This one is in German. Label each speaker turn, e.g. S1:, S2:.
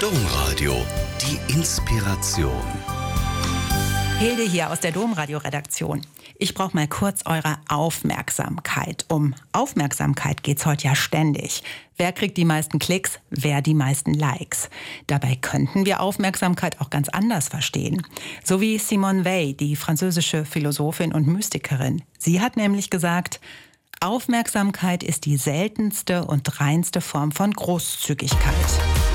S1: Domradio, die Inspiration.
S2: Hilde hier aus der Domradio-Redaktion. Ich brauche mal kurz eure Aufmerksamkeit. Um Aufmerksamkeit geht's heute ja ständig. Wer kriegt die meisten Klicks? Wer die meisten Likes? Dabei könnten wir Aufmerksamkeit auch ganz anders verstehen. So wie Simone Weil, die französische Philosophin und Mystikerin. Sie hat nämlich gesagt, Aufmerksamkeit ist die seltenste und reinste Form von Großzügigkeit.